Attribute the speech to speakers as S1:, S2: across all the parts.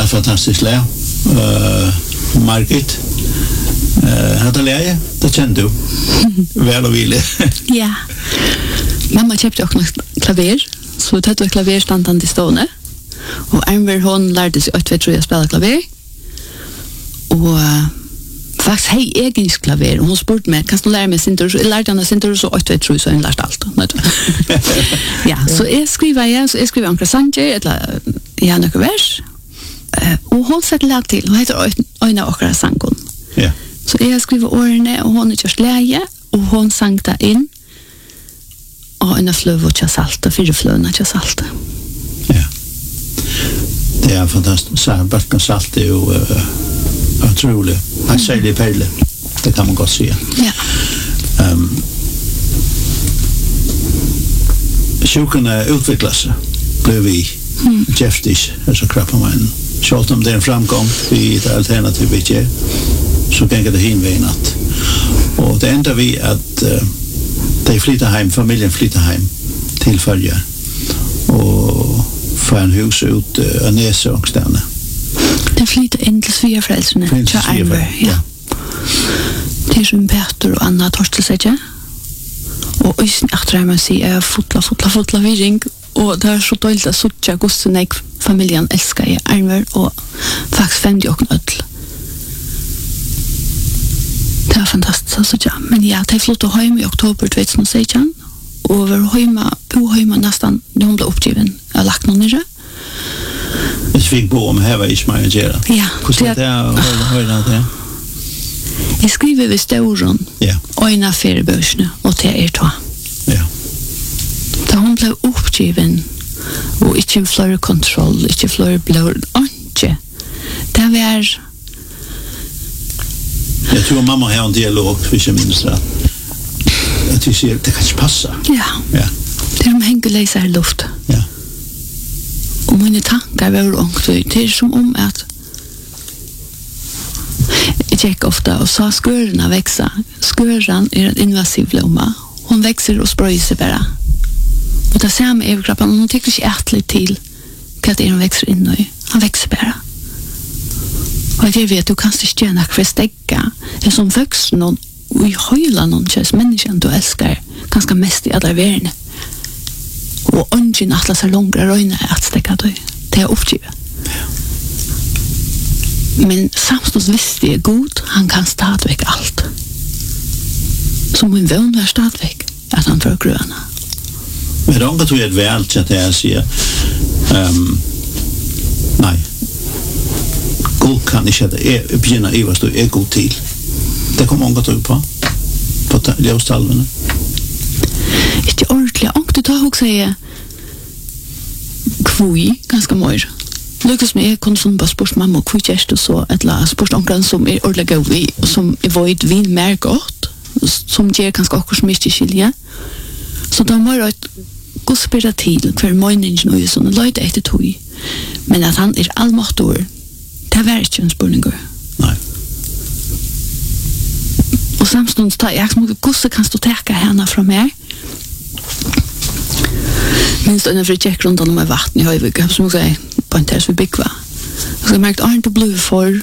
S1: fantastiskt lä. Margit. Hade läge, det kände du. Väl och ville.
S2: Ja. Mamma köpte också klaver, så det hade klaver standande stående. Och Amber hon lärde sig att jag spela klaver. Och faktiskt hej egen klaver. Hon spurte mig, kan du lära mig sinter? Så jag lärde henne sinter så att jag tror så jag lärde allt. Ja, så jag skriver om Krasanger, eller ja, några vers. Och hon sätter lag till, hon heter Öjna och Sangon.
S1: Ja.
S2: Så jag skriver årene, och hon är just läge, och hon sankta in. Och en flöv och salta, 4 flövna salta.
S1: Ja. Det är fantastiskt. Så Balkan salt är ju otroligt. Jag säger det pärle. Det kan man gott säga.
S2: Ja.
S1: Sjukorna utvecklas. Blev vi giftiga, alltså krabbamainen. Självt om det är en framgång i ett alternativ vi så gänger det hinvägen att. Och det enda vi att de flyttar hem, familjen flyttar hem till Följer och får en hus ut av Näsångstärna.
S2: Den flyttar in till Sviafrälsarna. Ja. Det är som Peter och Anna Torstelsætje. Och efter man säger fotla virring. Och det är så dåligt att sucha gossen familjen älskar i Armer och faktiskt fände jag öll. Det var fantastiskt att sucha. Men ja, det flyttade hem i oktober 2016 och var hemma nästan när hon blev uppgiven. Jag lagt någon nere.
S1: Det fick bo om här var Ismail Gera.
S2: Ja.
S1: Hur det är det?
S2: Jag skriver vid Storon.
S1: Ja.
S2: Öjna feriebörsna och till två.
S1: Ja.
S2: Da hon blev uppgiven og ikke flere kontroll, ikke flere blod, ikke. Det var...
S1: Jag tror mamma har en dialog, hvis jag minns det. Att vi säger, det kan inte passa.
S2: Ja.
S1: Ja.
S2: Det är de hänger läsa här luft.
S1: Ja.
S2: Och mina tankar var också, det är som om att jag gick ofta och sa skurarna växa. Skurran är en invasiv blomma. Hon växer och spröjer sig bara. Och det ser med överkroppen, hon tycker inte ätligt till vad det är hon växer in i. Han växer bara. Och jag vet, du kan inte gärna kvästegga. Det är som växer någon och i höjla någon känns människan du älskar ganska mest i alla världen. Och ungen att läsa långa röjna att stäcka dig. Det är uppgivet. Men samstås visste jag god, han kan stadväck allt. Som min vän var stadväck, att han får gröna.
S1: Men det tror jag är väl att jag säger nej. God kan inte begynna i vad du är god till. Det kommer många tro på ljustalverna.
S2: Inte ordentligt. Och du tar också säga kvui ganska mycket. Lukas med jag kunde bara spurs mamma och kvui gäst och så eller spurs onkran som är ordentligt god i som är void vin mer gott som ger ganska också så mycket skilja. Så då var det god spela till för morgonen och så lite efter tog. Men att han är allmaktor. Det var inte en spurning.
S1: Nej.
S2: Och samstånds tar jag som gosse kan stå täcka henne från mig. Minst en för check runt om med vatten i Höjvik som jag säger på en ters vi byggva. Så jag märkte inte blue för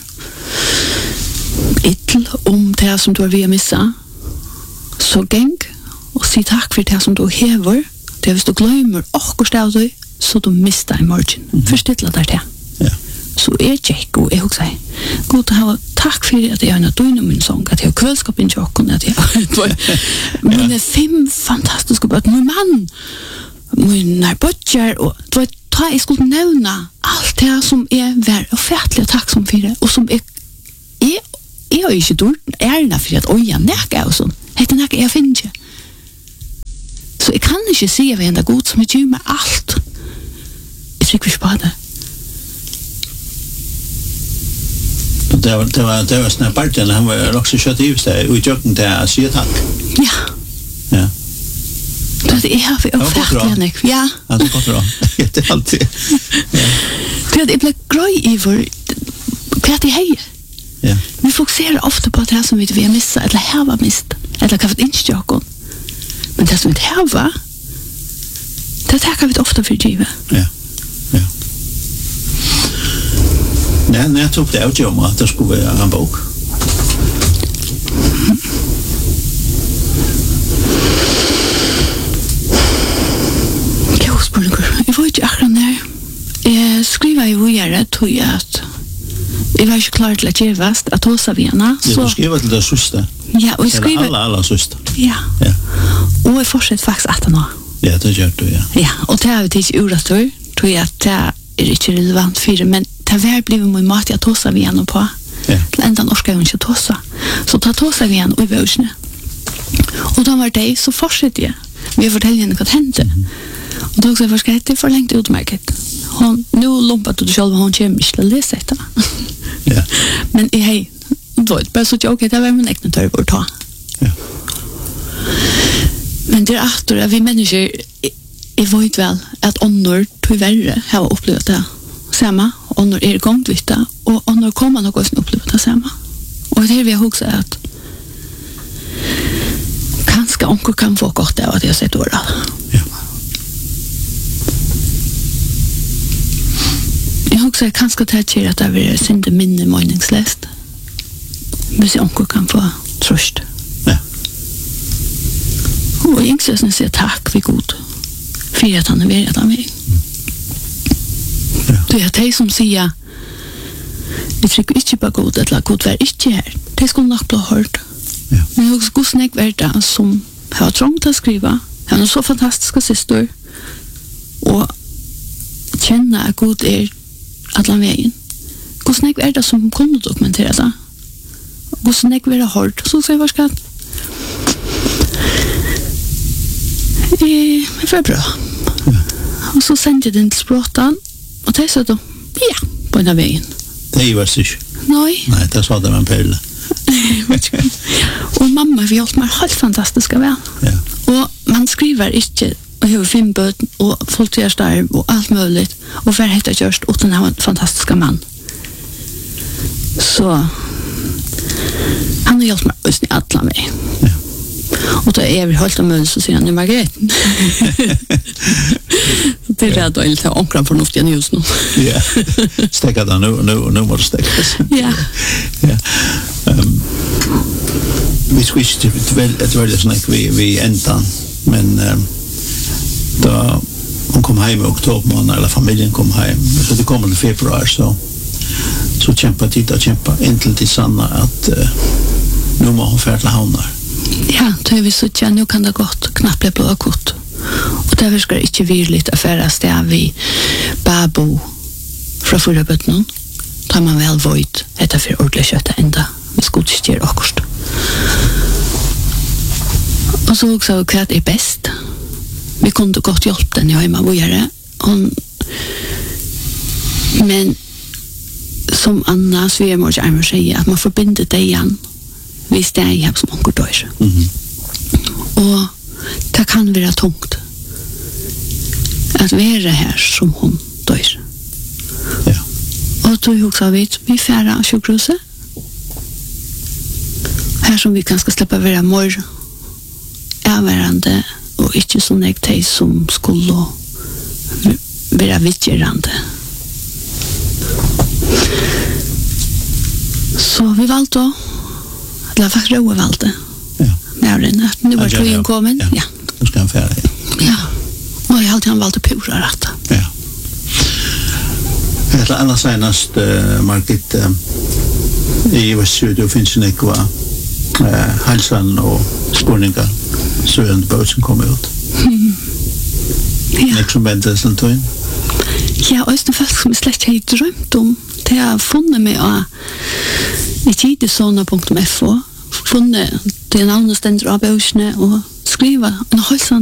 S2: itl om det som du har via missa. Så gäng och si tack för det som du häver. Det hvis du glömmer och av dig så du mistar i morgon. Förstilla där det.
S1: Ja.
S2: Så är check och jag också säger god att ha tack för att jag har något min sång att jag har kvällskap in chocken att jag men 5 fantastiska böt min man min närbottjar och då tar jag skulle nämna allt det som är värd och färdligt tacksam för det och som är ju inte dåligt ärna för att oja näka och sånt heter näka jag finner inte så jag kan inte se vad enda god som är med allt jag tycker vi sparar
S1: det var såna parten han var också kört i sig och jocken där säger tack.
S2: Ja.
S1: Ja.
S2: Det är här för offertligt. Ja.
S1: Ja, det går bra. Det är alltid. Ja.
S2: Det blir groj i för kvart i hej.
S1: Ja.
S2: Vi fokuserar ofta på det som vi har missat eller här var mist eller kanske inte jocken. Men det som inte här var det tackar vi ofta för givet.
S1: Ja. Ja. När jag tog det ut om att det skulle vara en bok.
S2: Jag var inte akkurat när jag skriver ju vidare tror jag att jag var inte klar till att gevast att hos av henne.
S1: Ja, du skriver till det sista.
S2: Ja, och jag skriver...
S1: Alla sista.
S2: Ja. Och jag fortsätter faktiskt 18 år.
S1: Ja, det gör du, ja.
S2: Ja, och det har vi inte uratur, tror jag att det är inte relevant för det, men det har blivit min mat jag tåsar vi igen på.
S1: Ja.
S2: Till enda norska jag inte tåsa. Så ta tåsar vi igen och i börsne. Och då var det så fortsätter jag. Vi fortäller henne vad hände. Och då också jag det för längt utmärket. Hon nu lumpade du själv hon kommer inte att läsa det.
S1: Ja.
S2: Men hej, då bara så jag okej, det var min egen tur att ta.
S1: Ja.
S2: Men det är att vi människor är vet väl att honor tyvärr har upplevt det samma. Honor är gångt vita och honor kommer nog också upplevt det samma. Och det är vi har också att kanske onkel kan få gott av att jag sett ord.
S1: Ja.
S2: Jag också kanske tänkte att det är synde minne meningslöst. Men så onkel kan få tröst.
S1: Ja.
S2: Och jag säger tack för god. För att han är velat av mig.
S1: Ja.
S2: Det är det som säger vi trycker inte på god eller god var inte här. Det skulle nog bli hört.
S1: Ja.
S2: Men jag också god snäck värda som har trångt att skriva. Han är så fantastiska syster. Och känna att god är alla vägen. God snäck värda som kunde dokumentera det. God snäck värda hört. Så ska jag vara skatt. Det var bra.
S1: Ja.
S2: Och så sände jag den till språtan. Och det sa då, ja, på den här vägen.
S1: Det var sig.
S2: Nej.
S1: Nej, det sa det med en pöle.
S2: Och mamma vi har mig helt fantastiska vän.
S1: Ja.
S2: Och man skriver inte och har filmböt och folkgärstar och allt möjligt. Och för heter görst åt den här fantastiska man. Så han har hjälpt mig just i alla mig.
S1: Ja.
S2: Och då är vi helt om möjligt så säger han, Margret. Det är rädd att ta omkran för något igen just nu.
S1: Ja. Stäcka det nu må det stäckas.
S2: Ja.
S1: Ja. Vi skulle inte ett väldigt snack vi ändan, men då hon kom hem i oktober månad, eller familjen kom hem, så det kommer till februari så kämpade tid att kämpa intill till sanna att nu må hon färd till havnar.
S2: Ja, då är vi så att nu kan det gått knappt bli blå kort. Och därför ska det inte virligt affäras där vi babo från förra bötnen. Tar man väl vojt etter för ordentlig kjøtt enda. Vi skulle ikke gjøre akkurat. Og så også hva er best. Vi kunne godt hjelpe den hjemme å gjøre. Men som Anna Sveemors Armer sier, at man forbinder det igjen hvis det er hjem som onker dør. Og det kan være tungt at være her som hun dør.
S1: Ja.
S2: Og då också vi färra sjukhuset. Här som vi kanske släppa vara mer avvärande och inte så nektig som skulle vara vittgerande. Så vi valde eller faktiskt Roe valde.
S1: Ja.
S2: Nu var det kommen. Ja.
S1: Nu ska han färra.
S2: Ja. Och jag hade han valde pura rätta.
S1: Ja. Eller annars senast Margit i Väststudio finns det några halsan och spårningar så en bok som kommer ut.
S2: Ja.
S1: Liksom väntar sen tog in.
S2: Ja, och det folk som slett har drömt om det har funnit mig i tidesona.fo funnit det navnet ständer av börsene och skriva en halsan